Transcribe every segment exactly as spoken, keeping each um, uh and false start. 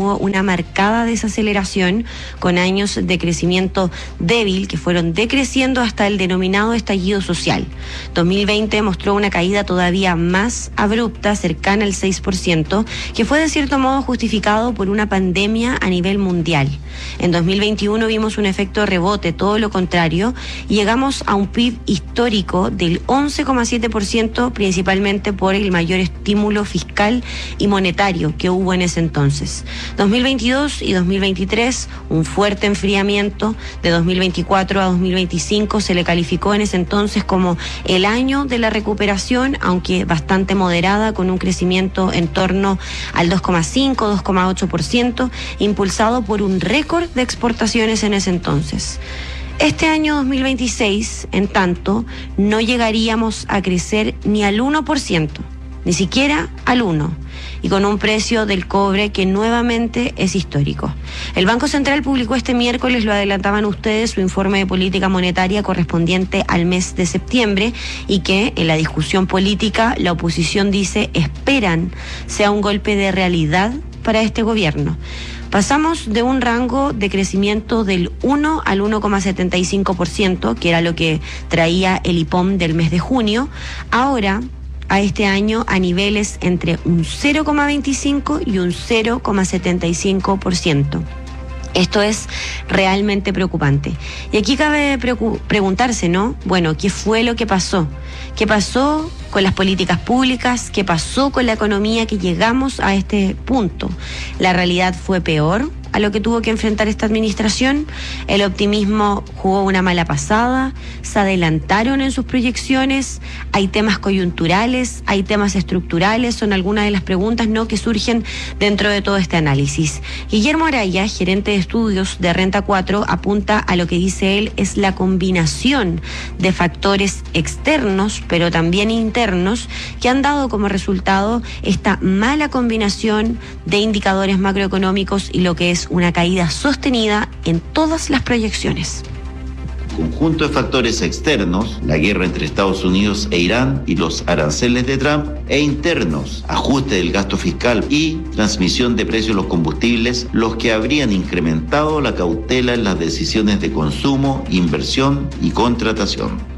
hubo una marcada desaceleración con años de crecimiento débil que fueron decreciendo hasta el denominado estallido social. dos mil veinte mostró una caída todavía más abrupta, cercana al seis por ciento, que fue de cierto modo justificado por una pandemia a nivel mundial. En dos mil veintiuno vimos un efecto rebote, todo lo contrario, y llegamos a un P I B histórico del once coma siete por ciento, principalmente por el mayor estímulo fiscal y monetario que hubo en ese entonces. dos mil veintidós y dos mil veintitrés, un fuerte enfriamiento. De dos mil veinticuatro a dos mil veinticinco se le calificó en ese entonces como el año de la recuperación, aunque bastante moderada, con un crecimiento en torno al dos coma cinco, dos coma ocho por ciento, impulsado por un récord de exportaciones en ese entonces. Este año dos mil veintiséis, en tanto, no llegaríamos a crecer ni al uno por ciento, ni siquiera al uno por ciento, y con un precio del cobre que nuevamente es histórico. El Banco Central publicó este miércoles, lo adelantaban ustedes, su informe de política monetaria correspondiente al mes de septiembre, y que en la discusión política la oposición dice esperan sea un golpe de realidad para este gobierno. Pasamos de un rango de crecimiento del uno al uno coma setenta y cinco por ciento, que era lo que traía el I P O M del mes de junio, ahora a este año a niveles entre un cero coma veinticinco y un cero coma setenta y cinco por ciento. Esto es realmente preocupante. Y aquí cabe preocup- preguntarse, ¿no? Bueno, ¿qué fue lo que pasó? ¿Qué pasó con las políticas públicas? ¿Qué pasó con la economía que llegamos a este punto? ¿La realidad fue peor a lo que tuvo que enfrentar esta administración? ¿El optimismo jugó una mala pasada? ¿Se adelantaron en sus proyecciones? ¿Hay temas coyunturales? ¿Hay temas estructurales? Son algunas de las preguntas, ¿no?, que surgen dentro de todo este análisis. Guillermo Araya, gerente de estudios de Renta cuatro, apunta a lo que dice él es la combinación de factores externos, pero también internos, que han dado como resultado esta mala combinación de indicadores macroeconómicos y lo que es una caída sostenida en todas las proyecciones. Conjunto de factores externos, la guerra entre Estados Unidos e Irán y los aranceles de Trump, e internos, ajuste del gasto fiscal y transmisión de precios de los combustibles, los que habrían incrementado la cautela en las decisiones de consumo, inversión y contratación.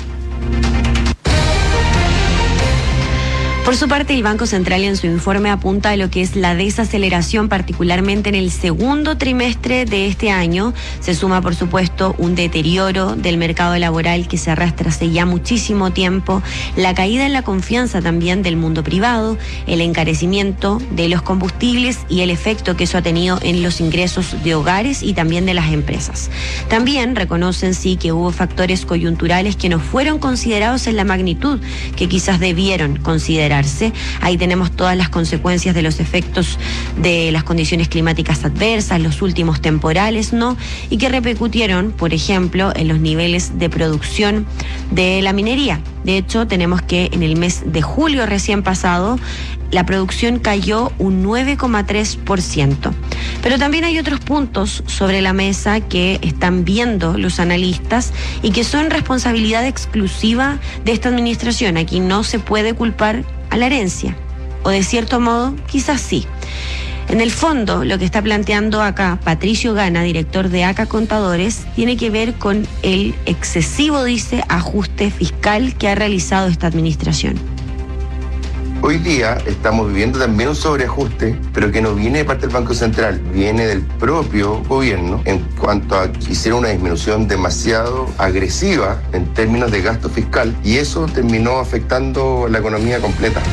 Por su parte, el Banco Central en su informe apunta a lo que es la desaceleración, particularmente en el segundo trimestre de este año. Se suma, por supuesto, un deterioro del mercado laboral que se arrastra hace ya muchísimo tiempo, la caída en la confianza también del mundo privado, el encarecimiento de los combustibles y el efecto que eso ha tenido en los ingresos de hogares y también de las empresas. También reconocen, sí, que hubo factores coyunturales que no fueron considerados en la magnitud que quizás debieron considerar. Ahí tenemos todas las consecuencias de los efectos de las condiciones climáticas adversas, los últimos temporales, ¿no? Y que repercutieron, por ejemplo, en los niveles de producción de la minería. De hecho, tenemos que en el mes de julio recién pasado, la producción cayó un nueve coma tres por ciento. Pero también hay otros puntos sobre la mesa que están viendo los analistas y que son responsabilidad exclusiva de esta administración. Aquí no se puede culpar a la herencia, o de cierto modo, quizás sí. En el fondo, lo que está planteando acá Patricio Gana, director de A C A Contadores, tiene que ver con el excesivo, dice, ajuste fiscal que ha realizado esta administración. Hoy día estamos viviendo también un sobreajuste, pero que no viene de parte del Banco Central, viene del propio gobierno en cuanto a que hicieron una disminución demasiado agresiva en términos de gasto fiscal, y eso terminó afectando la economía completa.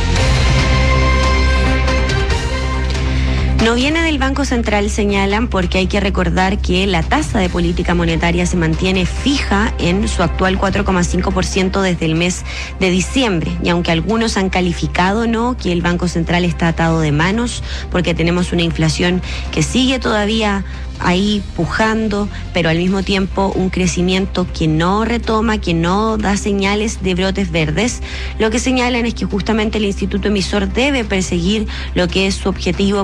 No viene del Banco Central, señalan, porque hay que recordar que la tasa de política monetaria se mantiene fija en su actual cuatro coma cinco por ciento desde el mes de diciembre. Y aunque algunos han calificado, ¿no?, que el Banco Central está atado de manos porque tenemos una inflación que sigue todavía ahí pujando, pero al mismo tiempo un crecimiento que no retoma, que no da señales de brotes verdes, lo que señalan es que justamente el Instituto Emisor debe perseguir lo que es su objetivo principal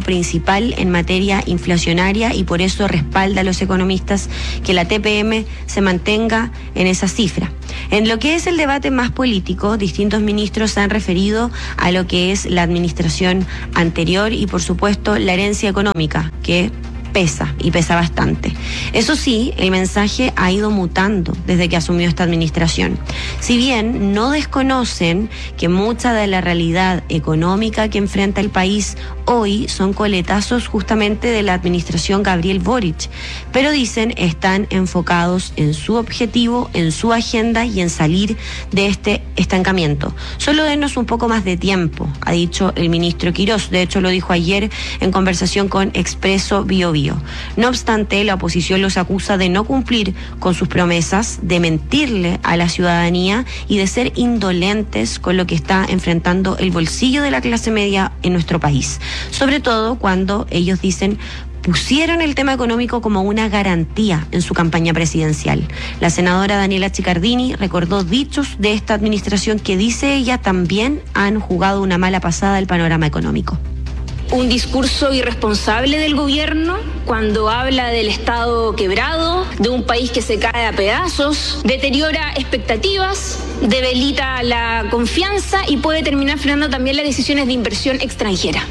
principal en materia inflacionaria y por eso respalda a los economistas que la T P M se mantenga en esa cifra. En lo que es el debate más político, distintos ministros se han referido a lo que es la administración anterior y, por supuesto, la herencia económica, que pesa y pesa bastante. Eso sí, el mensaje ha ido mutando desde que asumió esta administración. Si bien no desconocen que mucha de la realidad económica que enfrenta el país hoy son coletazos justamente de la administración Gabriel Boric, pero dicen están enfocados en su objetivo, en su agenda y en salir de este estancamiento. Solo denos un poco más de tiempo, ha dicho el ministro Quirós. De hecho, lo dijo ayer en conversación con Expreso Bio Bio. No obstante, la oposición los acusa de no cumplir con sus promesas, de mentirle a la ciudadanía y de ser indolentes con lo que está enfrentando el bolsillo de la clase media en nuestro país. Sobre todo cuando ellos dicen pusieron el tema económico como una garantía en su campaña presidencial. La senadora Daniela Chiccardini recordó dichos de esta administración que, dice ella, también han jugado una mala pasada al panorama económico. Un discurso irresponsable del gobierno cuando habla del Estado quebrado, de un país que se cae a pedazos, deteriora expectativas, debilita la confianza y puede terminar frenando también las decisiones de inversión extranjera.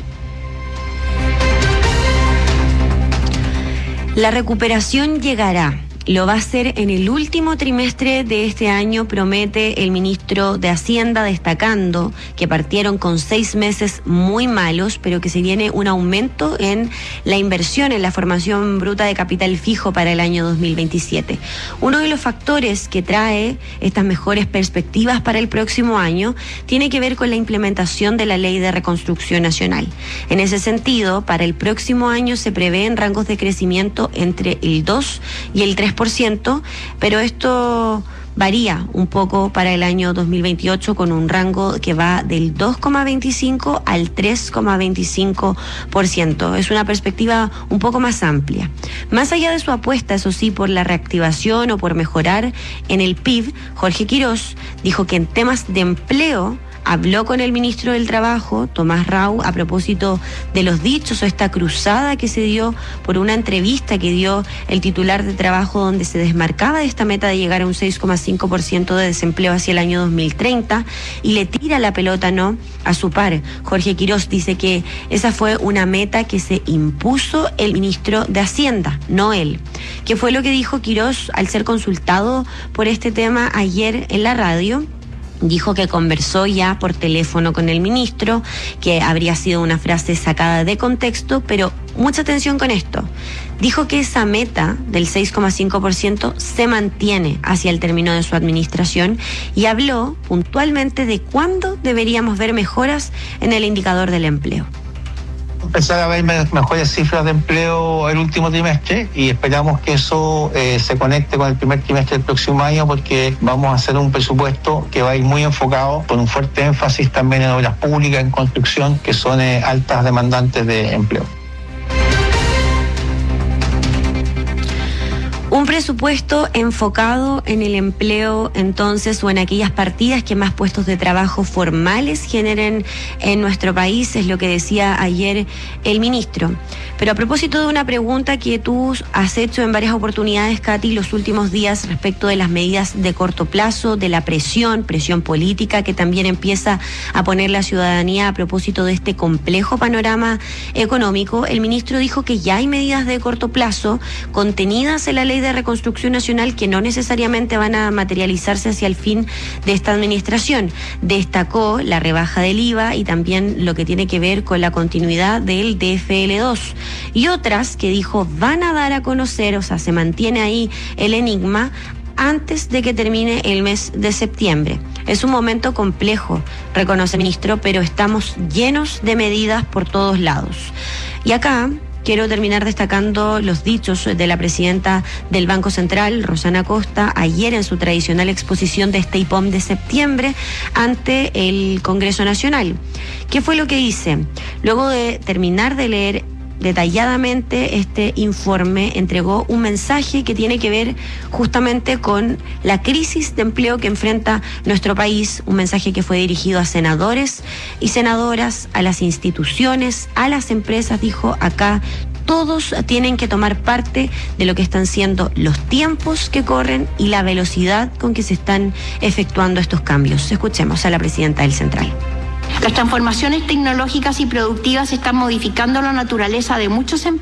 La recuperación llegará. Lo va a hacer en el último trimestre de este año, promete el ministro de Hacienda, destacando que partieron con seis meses muy malos, pero que se viene un aumento en la inversión en la formación bruta de capital fijo para el año dos mil veintisiete. Uno de los factores que trae estas mejores perspectivas para el próximo año tiene que ver con la implementación de la Ley de Reconstrucción Nacional. En ese sentido, para el próximo año se prevén rangos de crecimiento entre el dos y el tres por ciento, pero esto varía un poco para el año dos mil veintiocho con un rango que va del dos coma veinticinco al tres coma veinticinco por ciento. Es una perspectiva un poco más amplia. Más allá de su apuesta, eso sí, por la reactivación o por mejorar en el P I B, Jorge Quirós dijo que en temas de empleo habló con el ministro del Trabajo, Tomás Rau, a propósito de los dichos o esta cruzada que se dio por una entrevista que dio el titular de Trabajo, donde se desmarcaba de esta meta de llegar a un seis coma cinco por ciento de desempleo hacia el año dos mil treinta, y le tira la pelota no a su par. Jorge Quirós dice que esa fue una meta que se impuso el ministro de Hacienda, no él. ¿Qué fue lo que dijo Quirós al ser consultado por este tema ayer en la radio? Dijo que conversó ya por teléfono con el ministro, que habría sido una frase sacada de contexto, pero mucha atención con esto. Dijo que esa meta del seis coma cinco por ciento se mantiene hacia el término de su administración y habló puntualmente de cuándo deberíamos ver mejoras en el indicador del empleo. Empezar a ver mejores cifras de empleo el último trimestre y esperamos que eso eh, se conecte con el primer trimestre del próximo año, porque vamos a hacer un presupuesto que va a ir muy enfocado, con un fuerte énfasis también en obras públicas, en construcción, que son eh, altas demandantes de empleo. Un presupuesto enfocado en el empleo, entonces, o en aquellas partidas que más puestos de trabajo formales generen en nuestro país, es lo que decía ayer el ministro. Pero a propósito de una pregunta que tú has hecho en varias oportunidades, Katy, los últimos días respecto de las medidas de corto plazo, de la presión, presión política que también empieza a poner la ciudadanía a propósito de este complejo panorama económico, el ministro dijo que ya hay medidas de corto plazo contenidas en la Ley de Reconstrucción Nacional que no necesariamente van a materializarse hacia el fin de esta administración. Destacó la rebaja del I V A y también lo que tiene que ver con la continuidad del D F L dos. Y otras que dijo van a dar a conocer, o sea, se mantiene ahí el enigma antes de que termine el mes de septiembre. Es un momento complejo, reconoce el ministro, pero estamos llenos de medidas por todos lados. Y acá quiero terminar destacando los dichos de la presidenta del Banco Central, Rosana Costa, ayer en su tradicional exposición de este I P O M de septiembre ante el Congreso Nacional. ¿Qué fue lo que dice? Luego de terminar de leer detalladamente este informe, entregó un mensaje que tiene que ver justamente con la crisis de empleo que enfrenta nuestro país, un mensaje que fue dirigido a senadores y senadoras, a las instituciones, a las empresas. Dijo: acá todos tienen que tomar parte de lo que están siendo los tiempos que corren y la velocidad con que se están efectuando estos cambios. Escuchemos a la presidenta del Central. Las transformaciones tecnológicas y productivas están modificando la naturaleza de muchos empleos